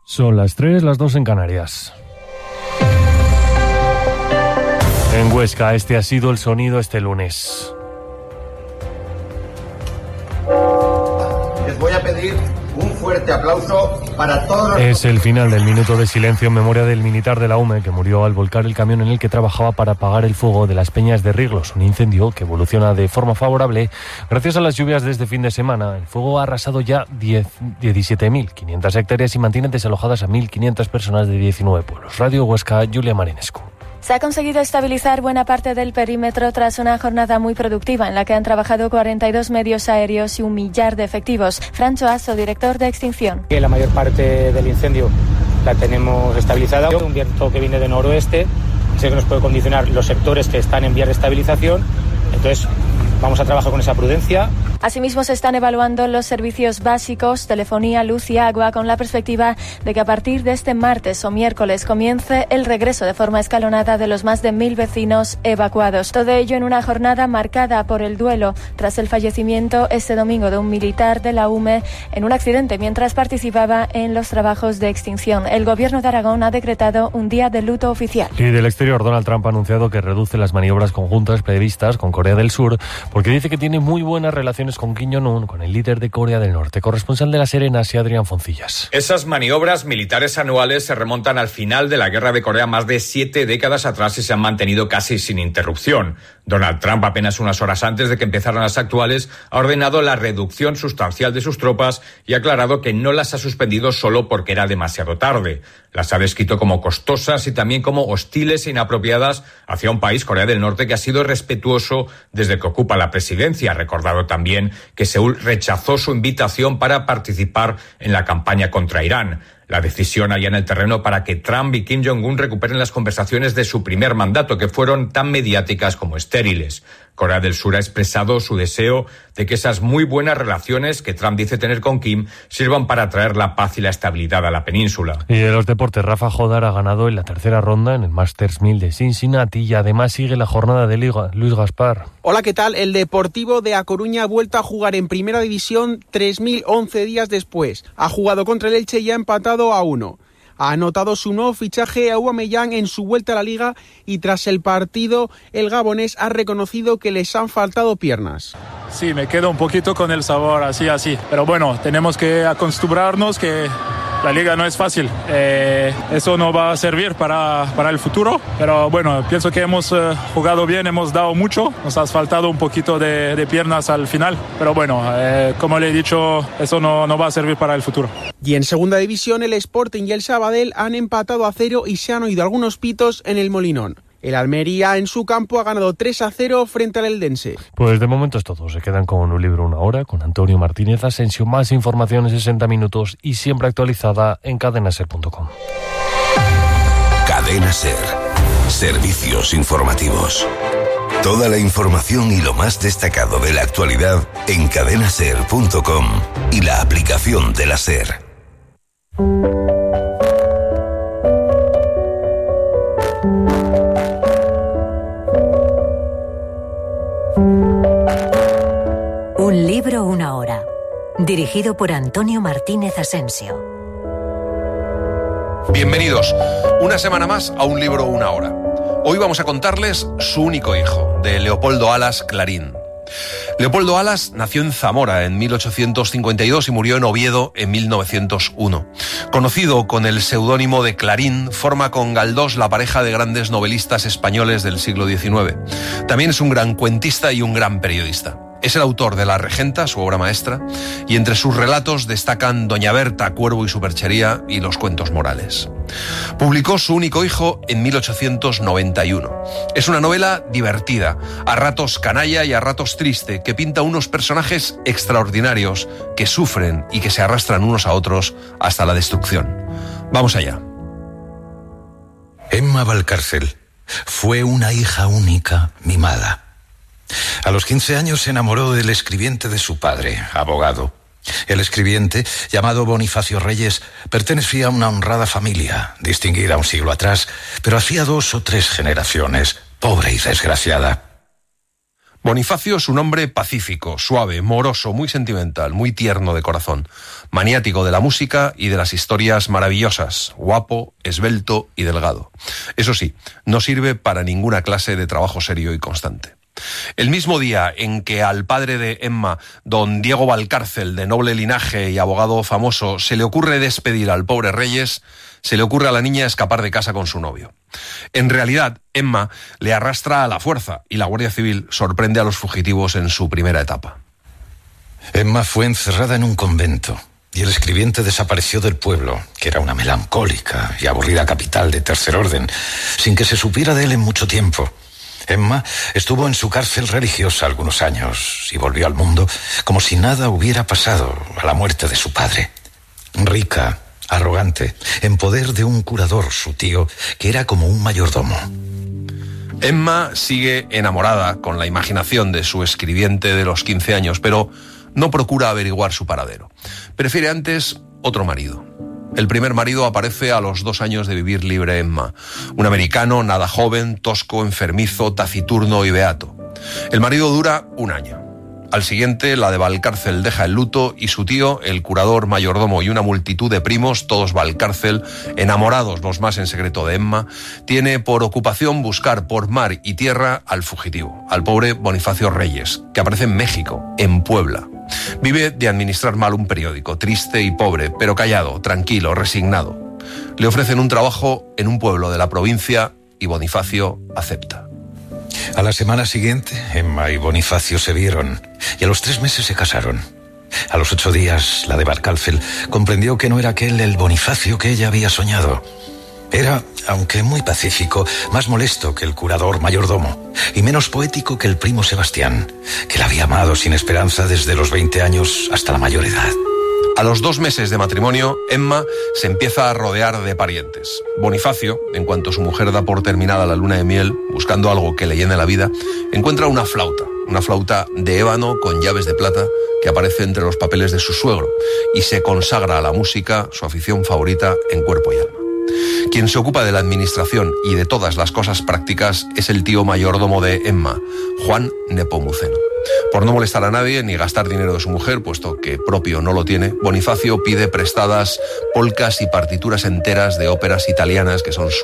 Son las 3, las 2 en Canarias. En Huesca, este ha sido el sonido este lunes. Les voy a pedir un fuerte aplauso para todos los... Es el final del minuto de silencio en memoria del militar de la UME que murió al volcar el camión en el que trabajaba para apagar el fuego de las Peñas de Riglos, un incendio que evoluciona de forma favorable gracias a las lluvias de este fin de semana. El fuego ha arrasado ya 17.500 hectáreas y mantiene desalojadas a 1.500 personas de 19 pueblos. Radio Huesca, Julia Marinescu. Se ha conseguido estabilizar buena parte del perímetro tras una jornada muy productiva en la que han trabajado 42 medios aéreos y 1 millar de efectivos. Francho Aso, director de extinción. La mayor parte del incendio la tenemos estabilizada. Un viento que viene de noroeste, sé que nos puede condicionar los sectores que están en vías de estabilización. Entonces, vamos a trabajar con esa prudencia. Asimismo, se están evaluando los servicios básicos, telefonía, luz y agua, con la perspectiva de que a partir de este martes o miércoles comience el regreso de forma escalonada de los más de 1.000 vecinos evacuados. Todo ello en una jornada marcada por el duelo tras el fallecimiento este domingo de un militar de la UME en un accidente mientras participaba en los trabajos de extinción. El Gobierno de Aragón ha decretado un día de luto oficial. Y del exterior, Donald Trump ha anunciado que reduce las maniobras conjuntas previstas con Corea del Sur porque dice que tiene muy buenas relaciones con Kim Jong-un, con el líder de Corea del Norte. Corresponsal de La Serena, Adrián Foncillas. Esas maniobras militares anuales se remontan al final de la Guerra de Corea más de 7 décadas atrás y se han mantenido casi sin interrupción. Donald Trump, apenas unas horas antes de que empezaran las actuales, ha ordenado la reducción sustancial de sus tropas y ha aclarado que no las ha suspendido solo porque era demasiado tarde. Las ha descrito como costosas y también como hostiles e inapropiadas hacia un país, Corea del Norte, que ha sido respetuoso desde que ocupa la presidencia. Ha recordado también que Seúl rechazó su invitación para participar en la campaña contra Irán. La decisión allá en el terreno para que Trump y Kim Jong-un recuperen las conversaciones de su primer mandato, que fueron tan mediáticas como estériles. Corea del Sur ha expresado su deseo de que esas muy buenas relaciones que Trump dice tener con Kim sirvan para traer la paz y la estabilidad a la península. Y de los deportes, Rafa Jodar ha ganado en la tercera ronda en el Masters 1000 de Cincinnati y además sigue la jornada de Liga. Luis Gaspar. Hola, ¿qué tal? El Deportivo de A Coruña ha vuelto a jugar en Primera División 3.011 días después. Ha jugado contra el Elche y ha empatado a 1. Ha anotado su nuevo fichaje Aubameyang en su vuelta a la Liga y tras el partido el gabonés ha reconocido que les han faltado piernas. Sí, me quedo un poquito con el sabor así, pero bueno, tenemos que acostumbrarnos que la Liga no es fácil. Eso no va a servir para el futuro, pero bueno, pienso que hemos jugado bien, hemos dado mucho, nos ha faltado un poquito de piernas al final, pero bueno, como le he dicho, eso no va a servir para el futuro. Y en Segunda División el Sporting y el Sabadell han empatado a 0 y se han oído algunos pitos en el Molinón. El Almería en su campo ha ganado 3-0 frente al Eldense. Pues de momento es todo. Se quedan con Un Libro, Una Hora, con Antonio Martínez Asensio. Más información en 60 minutos y siempre actualizada en cadenaser.com. Cadena Ser. Servicios informativos. Toda la información y lo más destacado de la actualidad en cadenaser.com y la aplicación de la Ser. Un libro, una hora. Dirigido por Antonio Martínez Asensio. Bienvenidos una semana más a Un libro, una hora. Hoy vamos a contarles Su único hijo, de Leopoldo Alas Clarín. Leopoldo Alas nació en Zamora en 1852 y murió en Oviedo en 1901. Conocido con el seudónimo de Clarín, forma con Galdós la pareja de grandes novelistas españoles del siglo XIX. También es un gran cuentista y un gran periodista. Es el autor de La Regenta, su obra maestra, y entre sus relatos destacan Doña Berta, Cuervo y Superchería y Los cuentos morales. Publicó Su único hijo en 1891. Es una novela divertida, a ratos canalla y a ratos triste, que pinta unos personajes extraordinarios que sufren y que se arrastran unos a otros hasta la destrucción. Vamos allá. Emma Valcárcel fue una hija única, mimada. A los 15 años se enamoró del escribiente de su padre, abogado. El escribiente, llamado Bonifacio Reyes, pertenecía a una honrada familia, distinguida un siglo atrás, pero hacía 2 o 3 generaciones, pobre y desgraciada. Bonifacio es un hombre pacífico, suave, moroso, muy sentimental, muy tierno de corazón, maniático de la música y de las historias maravillosas, guapo, esbelto y delgado. Eso sí, no sirve para ninguna clase de trabajo serio y constante. El mismo día en que al padre de Emma, don Diego Valcárcel, de noble linaje y abogado famoso, se le ocurre despedir al pobre Reyes, se le ocurre a la niña escapar de casa con su novio. En realidad, Emma le arrastra a la fuerza y la Guardia Civil sorprende a los fugitivos en su primera etapa. Emma fue encerrada en un convento y el escribiente desapareció del pueblo, que era una melancólica y aburrida capital de tercer orden, sin que se supiera de él en mucho tiempo. Emma estuvo en su cárcel religiosa algunos años y volvió al mundo como si nada hubiera pasado a la muerte de su padre. Rica, arrogante, en poder de un curador, su tío, que era como un mayordomo. Emma sigue enamorada con la imaginación de su escribiente de los 15 años, pero no procura averiguar su paradero. Prefiere antes otro marido. El primer marido aparece a los 2 años de vivir libre Emma. Un americano nada joven, tosco, enfermizo, taciturno y beato. El marido dura 1 año. Al siguiente, la de Valcárcel deja el luto y su tío, el curador, mayordomo y una multitud de primos, todos Valcárcel, enamorados los más en secreto de Emma, tiene por ocupación buscar por mar y tierra al fugitivo, al pobre Bonifacio Reyes, que aparece en México, en Puebla. Vive de administrar mal un periódico, triste y pobre, pero callado, tranquilo, resignado. Le ofrecen un trabajo en un pueblo de la provincia y Bonifacio acepta. A la semana siguiente, Emma y Bonifacio se vieron y a los 3 meses se casaron. A los 8 días, la de Valcárcel comprendió que no era aquel el Bonifacio que ella había soñado. Era, aunque muy pacífico, más molesto que el curador mayordomo y menos poético que el primo Sebastián, que la había amado sin esperanza desde los 20 años hasta la mayor edad. A los 2 meses de matrimonio, Emma se empieza a rodear de parientes. Bonifacio, en cuanto su mujer da por terminada la luna de miel, buscando algo que le llene la vida, encuentra una flauta de ébano con llaves de plata que aparece entre los papeles de su suegro y se consagra a la música, su afición favorita, en cuerpo y alma. Quien se ocupa de la administración y de todas las cosas prácticas es el tío mayordomo de Emma, Juan Nepomuceno. Por no molestar a nadie ni gastar dinero de su mujer, puesto que propio no lo tiene, Bonifacio pide prestadas polcas y partituras enteras de óperas italianas que son